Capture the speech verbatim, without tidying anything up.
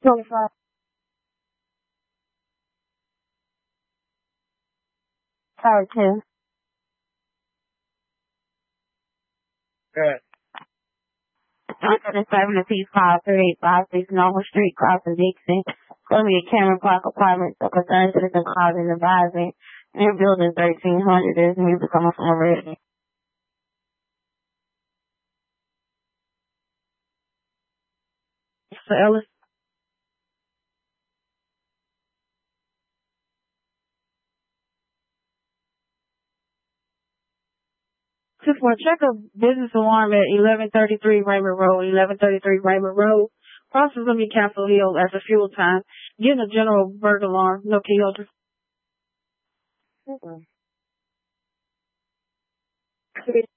twenty-five. Tower two. Good. one seven a piece call three eight five six Normal Street, Crossing Dixon. Columbia Cameron Park Apartments, so concerned citizen causing advising. Near building thirteen hundred, there's music coming from a resident. So Ellis, just want to check a business alarm at eleven thirty-three Raymond Road, eleven thirty-three Raymond Road. Crosses Columbia Capitol Hill as a fuel time. Getting a general burglar alarm, no key holder. Mm-mm.